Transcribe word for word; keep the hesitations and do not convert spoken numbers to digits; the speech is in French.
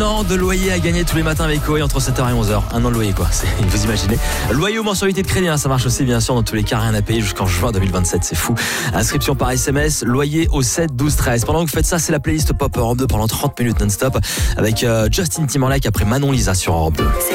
an de loyer à gagner tous les matins avec Koé entre sept heures et onze heures. Un an de loyer quoi, c'est, vous imaginez. Loyer ou mensualité de crédit, hein, ça marche aussi bien sûr. Dans tous les cas, rien à payer jusqu'en juin deux mille vingt-sept, c'est fou. Inscription par S M S, loyer au sept douze treize. Pendant que vous faites ça, c'est la playlist Pop Europe deux pendant trente minutes non-stop avec euh, Justin Timberlake après Manon Lisa sur Europe deux.